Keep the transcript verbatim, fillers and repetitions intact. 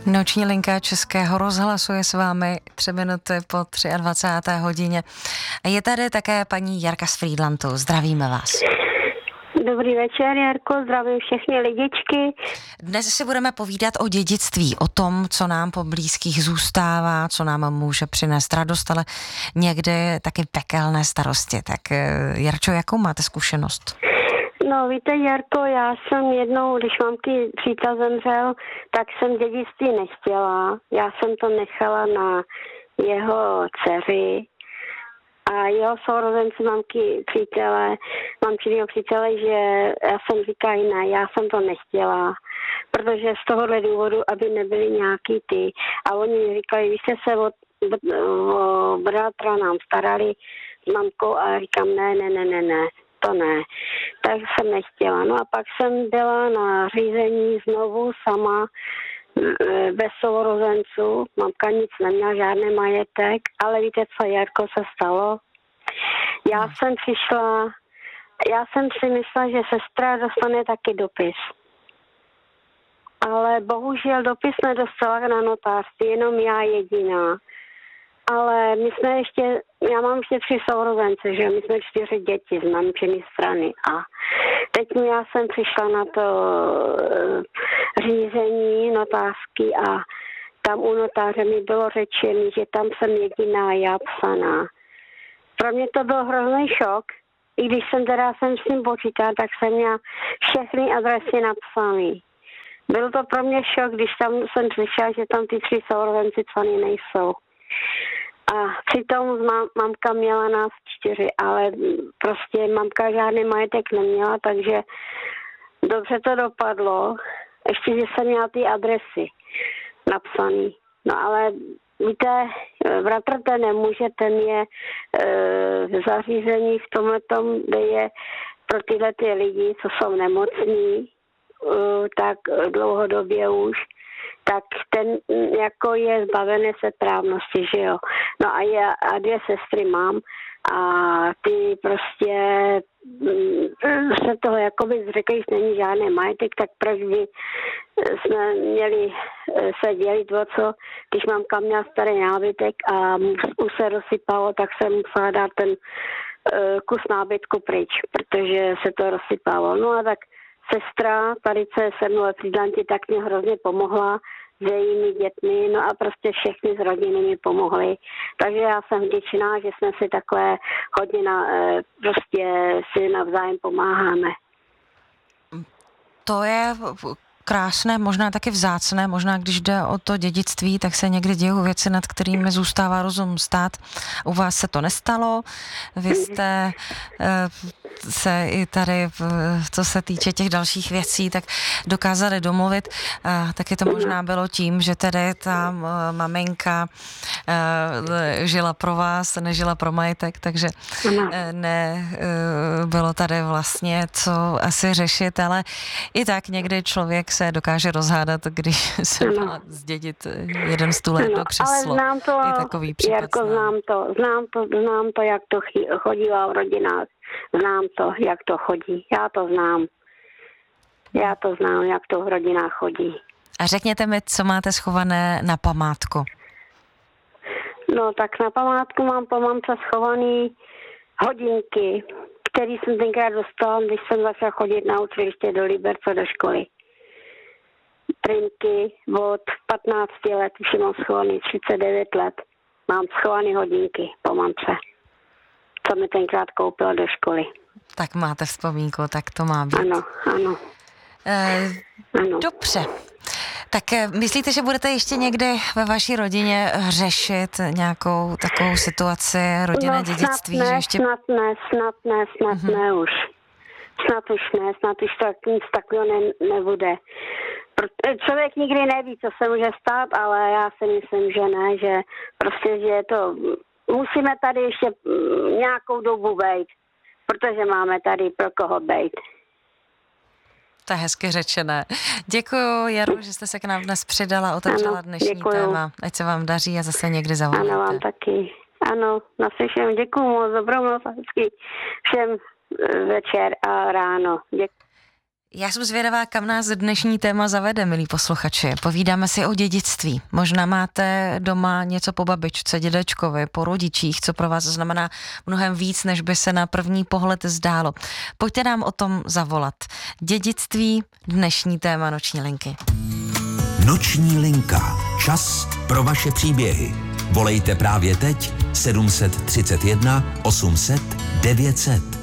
Noční linka Českého rozhlasu je s vámi tři minuty po dvacáté třetí hodině. Je tady také paní Jarka z Frýdlantu. Zdravíme vás. Dobrý večer, Jarko, zdravím všechny lidičky. Dnes si budeme povídat o dědictví, o tom, co nám po blízkých zůstává, co nám může přinést radost, ale někdy taky pekelné starosti. Tak Jarčo, jakou máte zkušenost? No víte, Jarko, já jsem jednou, když mamky přítel zemřel, tak jsem dědictví nechtěla. Já jsem to nechala na jeho dceři a jeho sourozenci mamky přítele, mamčinýho přítele, že já jsem říkala, ne, já jsem to nechtěla, protože z tohohle důvodu, aby nebyly nějaký ty. A oni mi říkali, vy jste se o, o bratra nám starali s mamkou a říkám, ne, ne, ne, ne, ne. To ne, tak jsem nechtěla. No a pak jsem byla na řízení znovu sama, bez sourozenců. Mamka nic neměla, žádný majetek, ale víte, co, Jarko, se stalo? Já hmm. jsem přišla, já jsem si myslela, že sestra dostane taky dopis. Ale bohužel dopis nedostala na notářství, jenom já jediná. Ale my jsme ještě, já mám ještě tři sourozence, že my jsme čtyři děti z mamčiny strany a teď já jsem přišla na to řízení notářský a tam u notáře mi bylo řečeno, že tam jsem jediná já psaná. Pro mě to byl hrozný šok, i když jsem teda jsem s tím počítala, tak jsem měla všechny adresy napsané. Byl to pro mě šok, když tam jsem slyšela, že tam ty tři sourozenci psaný nejsou. A přitom mám, mamka měla nás čtyři, ale prostě mamka žádný majetek neměla, takže dobře to dopadlo. Ještě, že jsem měla ty adresy napsaný. No ale víte, bratr ten nemůže, ten je e, v zařízení v tomhletom, kde je pro tyhle ty lidi, co jsou nemocní, e, tak dlouhodobě už, tak ten jako je zbavený setrávnosti, že jo. No a já a dvě sestry mám a ty prostě se toho jakoby řekli, že není žádný majetek, tak proč by jsme měli se dělit o co, když mamka měla starý nábytek a už se rozsypalo, tak jsem musela dát ten kus nábytku pryč, protože se to rozsypalo. No a tak sestra, tady co je se mnou ve Frýdlantě, tak mě hrozně pomohla s jejími dětmi, no a prostě všechny z rodiny mi pomohly. Takže já jsem vděčná, že jsme si takhle hodně na, prostě si navzájem pomáháme. To je krásné, možná taky vzácné, možná když jde o to dědictví, tak se někdy dějou věci, nad kterými zůstává rozum stát. U vás se to nestalo, vy jste se i tady, co se týče těch dalších věcí, tak dokázali domluvit. Taky to možná bylo tím, že tedy ta maminka žila pro vás, nežila pro majetek, takže ne, bylo tady vlastně co asi řešit, ale i tak někdy člověk se dokáže rozhádat, když se má zdědit jeden stůl, jedno křeslo. Ale znám to, je takový případ. Jarko, znám to, znám to, znám to, jak to chodilo v rodinách. Znám to, jak to chodí. Já to znám. Já to znám, jak to v rodinách chodí. A řekněte mi, co máte schované na památku? No, tak na památku mám po mamce schovaný hodinky, které jsem tenkrát dostala, když jsem začala chodit na učiliště do Liberce do školy. Trinky od patnácti let, už mám schovaný třicet devět let. Mám schovaný hodinky po mamce, co mi tenkrát koupila do školy. Tak máte vzpomínku, tak to má být. Ano, ano. E, ano. Dobře. Tak myslíte, že budete ještě někdy ve vaší rodině řešit nějakou takovou situaci, rodinné no, dědictví? Snad ne, že ještě... snad ne, snad ne, snad mm-hmm. ne už. Snad už ne, snad už tak nic takového ne, nebude. Člověk nikdy neví, co se může stát, ale já si myslím, že ne, že prostě, že je to... Musíme tady ještě nějakou dobu bejt, protože máme tady pro koho bejt. To je hezky řečené. Děkuju, Jaro, že jste se k nám dnes přidala, otevřela dnešní děkuju. Téma. Ať se vám daří a zase někdy zavoláte. Ano, vám taky. Ano, naslyším. Děkuju moc, dobrou noc a hezky všem večer a ráno. Děkuju. Já jsem zvědavá, kam nás dnešní téma zavede, milí posluchači. Povídáme si o dědictví. Možná máte doma něco po babičce, dědečkovi, po rodičích, co pro vás znamená mnohem víc, než by se na první pohled zdálo. Pojďte nám o tom zavolat. Dědictví, dnešní téma Noční linky. Noční linka. Čas pro vaše příběhy. Volejte právě teď sedm set třicet jedna osm set devět set.